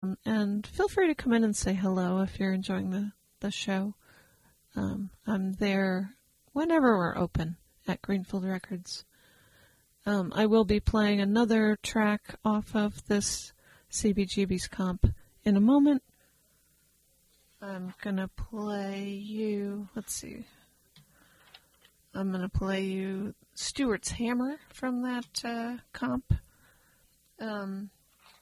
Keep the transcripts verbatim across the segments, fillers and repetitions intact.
Um, and feel free to come in and say hello if you're enjoying the, the show. Um, I'm there whenever we're open at Greenfield Records. Um, I will be playing another track off of this C B G B's comp in a moment. I'm going to play you, let's see, I'm going to play you Stuart's Hammer from that uh, comp. Um,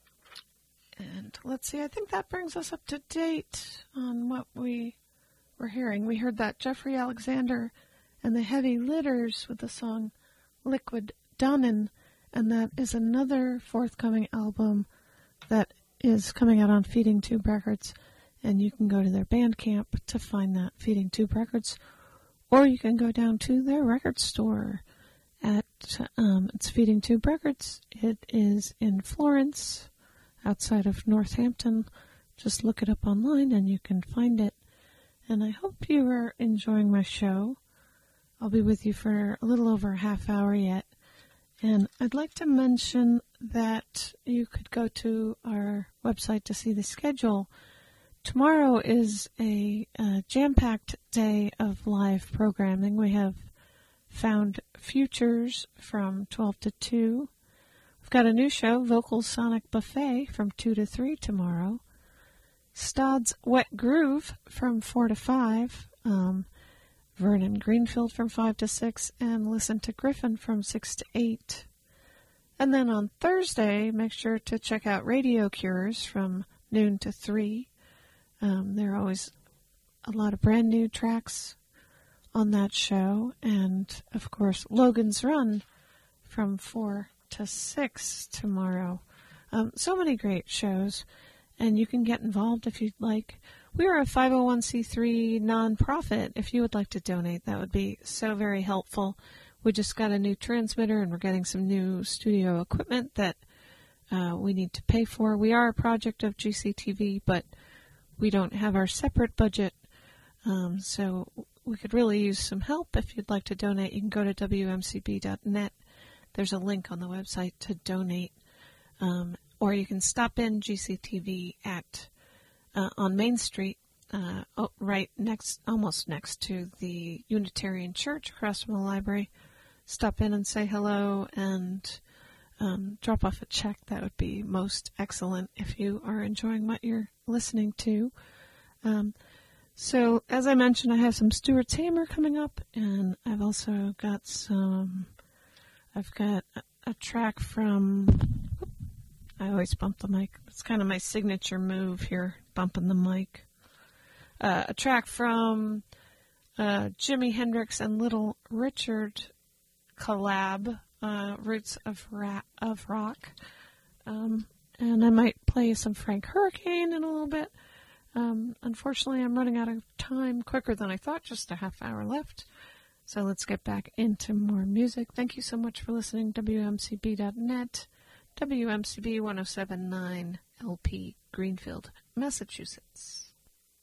and let's see, I think that brings us up to date on what we were hearing. We heard that Jeffrey Alexander and the Heavy Litters with the song Liquid Dunnin', and that is another forthcoming album that is coming out on Feeding Tube Records. And you can go to their Bandcamp to find that, Feeding Tube Records, or you can go down to their record store at, um, it's Feeding Tube Records. It is in Florence, outside of Northampton. Just look it up online and you can find it. And I hope you are enjoying my show. I'll be with you for a little over a half hour yet. And I'd like to mention that you could go to our website to see the schedule. Tomorrow is a uh, jam-packed day of live programming. We have Found Futures from twelve to two. We've got a new show, Vocal Sonic Buffet, from two to three tomorrow. Stodd's Wet Groove from four to five. Um, Vernon Greenfield from five to six. And Listen to Griffin from six to eight. And then on Thursday, make sure to check out Radio Cures from noon to three. Um, there are always a lot of brand new tracks on that show. And, of course, Logan's Run from four to six tomorrow. Um, so many great shows, and you can get involved if you'd like. We are a five oh one c three nonprofit. If you would like to donate, that would be so very helpful. We just got a new transmitter, and we're getting some new studio equipment that uh, we need to pay for. We are a project of G C T V, but we don't have our separate budget, um, so we could really use some help. If you'd like to donate, you can go to W M C B dot net. There's a link on the website to donate, um, or you can stop in G C T V at uh, on Main Street, uh, oh, right next, almost next to the Unitarian Church across from the library. Stop in and say hello and um, drop off a check. That would be most excellent if you are enjoying what you're listening to. Um, so, as I mentioned, I have some Stuart's Hammer coming up, and I've also got some, I've got a, a track from, I always bump the mic. It's kind of my signature move here, bumping the mic. Uh, a track from uh, Jimi Hendrix and Little Richard collab, uh, Roots of, Ra- of Rock. Um, and I might play some Frank Hurricane in a little bit. Um, unfortunately, I'm running out of time quicker than I thought, just a half hour left. So let's get back into more music. Thank you so much for listening. W M C B dot net, W M C B one oh seven point nine L P, Greenfield, Massachusetts.